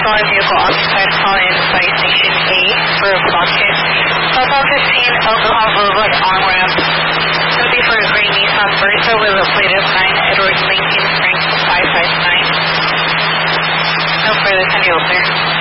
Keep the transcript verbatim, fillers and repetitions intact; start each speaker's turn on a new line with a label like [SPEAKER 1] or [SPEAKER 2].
[SPEAKER 1] Smaller vehicle occupied, call in Fire Station A for a bucket. Southbound fifteen, Alcohol Boulevard on-ramp. It's going to be for a green Nissan Versa with a plate of nine, Edward Lincoln, Frank five five nine. No further, send you over there.